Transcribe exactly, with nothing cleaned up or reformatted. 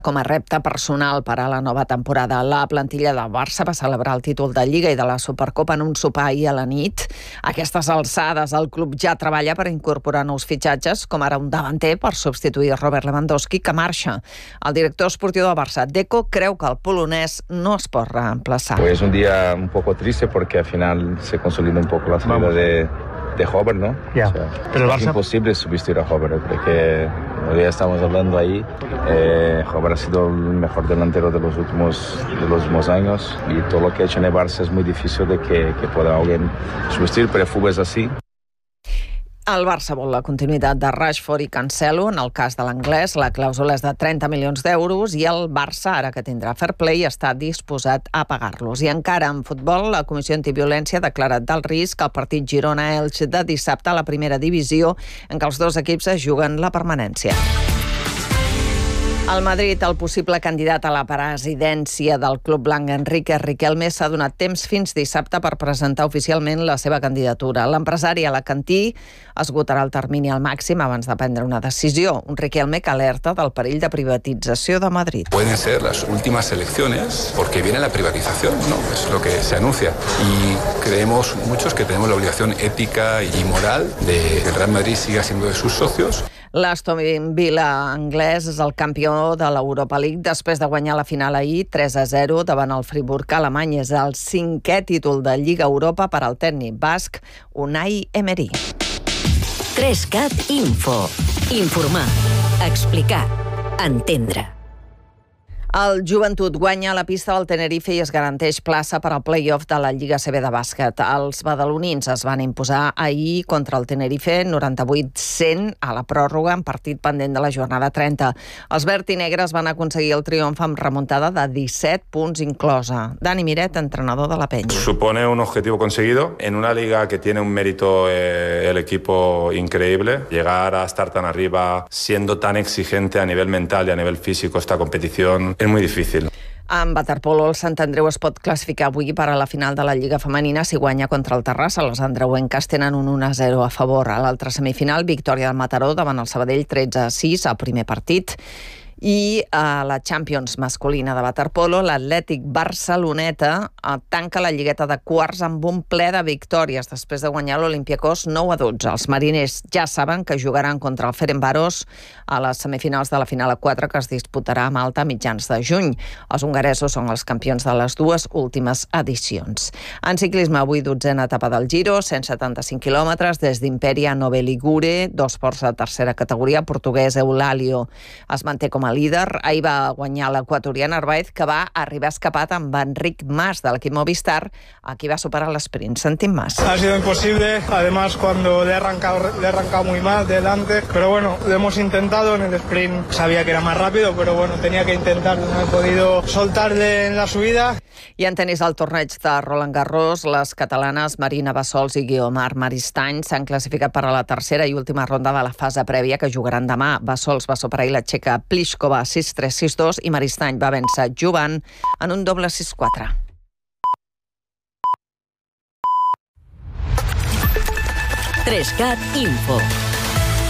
Com a repte personal per a la nova temporada, la plantilla del Barça va celebrar el títol de Lliga i de la Supercopa en un sopar ahir a la nit. A aquestes alçades, el club ja treballa per incorporar nous fitxatges, com ara un davanter per substituir Robert Lewandowski, que marxa. El director esportiu del Barça, Deco, creu que el polonès no es pot reemplaçar. Pues es un día un poco triste porque al final se consolida un poco la salida de, de Robert, ¿no? Ya. O sea, Pero el es Barça... imposible sustituir a Robert, porque hoy estamos hablando ahí. Eh, Robert ha sido el mejor delantero de los últimos de los últimos años y todo lo que ha hecho en el Barça es muy difícil de que, que pueda alguien sustituir, pero el fútbol es así. El Barça vol la continuïtat de Rashford i Cancelo. En el cas de l'anglès, la clàusula és de trenta milions d'euros i el Barça, ara que tindrà fair play, està disposat a pagar-los. I encara en futbol, la Comissió Antiviolència ha declarat d'alt risc el partit Girona-Elx de dissabte a la primera divisió, en què els dos equips es juguen la permanència. Al Madrid, el possible candidat a la presidència del club blanc, Enrique Riquelme, s'ha donat temps fins dissabte per presentar oficialment la seva candidatura. L'empresari alacantí esgotarà el termini al màxim abans de prendre una decisió. Un Riquelme que alerta del perill de privatització de Madrid. Pueden ser las últimas elecciones porque viene la privatización, ¿no? Es lo que se anuncia. Y creemos muchos que tenemos la obligación ética y moral de que el Real Madrid siga siendo de sus socios. L'Aston Villa anglès és el campió de l'Europa League després de guanyar la final ahir tres a zero davant el Friburg alemany. És el cinquè títol de Lliga Europa per al tècnic basc Unai Emery. tres cat Info. Informar, explicar, entendre. El Joventut guanya la pista del Tenerife i es garanteix plaça per al play-off de la Lliga C B de bàsquet. Els badalonins es van imposar ahir contra el Tenerife noranta-vuit cent a la pròrroga en partit pendent de la jornada trenta. Els verd i negres van aconseguir el triomf amb remuntada de disset punts inclosa. Dani Miret, entrenador de la Penya. Supone un objetivo conseguido en una liga que tiene un mérito eh, el equipo increíble. Llegar a estar tan arriba siendo tan exigente a nivel mental y a nivel físico esta competición es muy difícil. En waterpolo, el Sant Andreu es pot classificar avui per a la final de la Lliga Femenina si guanya contra el Terrassa. Les andreuenques tenen un un a zero a favor. A l'altra semifinal, victòria del Mataró davant el Sabadell tretze a sis al primer partit. I a la Champions masculina de waterpolo, l'Atlètic Barceloneta tanca la lligueta de quarts amb un ple de victòries després de guanyar l'Olympiacos nou a dotze. Els mariners ja saben que jugaran contra el Ferencváros a les semifinals de la final a quatre que es disputarà a Malta a mitjans de juny. Els hongaresos són els campions de les dues últimes edicions. En ciclisme, avui dotzena etapa del Giro, cent setanta-cinc quilòmetres des d'Imperia a Nove Ligure, dos ports de tercera categoria. Portuguès Eulalio es manté com a líder. Ahir va guanyar l'equatorià Narváez, que va arribar escapat amb Enric Mas de l'equip Movistar, a qui va superar l'esprint. Sentim Mas. Ha sido imposible, además cuando le he arrancado, le he arrancado muy mal delante, pero bueno, lo hemos intentado. En el sprint sabía que era más rápido, pero bueno, tenía que intentarlo, no he podido soltarle en la subida. I en tenis al torneig de Roland Garros, les catalanes Marina Bassols i Guiomar Maristany s'han classificat per a la tercera i última ronda de la fase prèvia que jugaran demà. Bassols va superar la txeca Pliskova sis tres sis dos i Maristany va vèncer Jovan en un doble sis quatre. tres cat Info.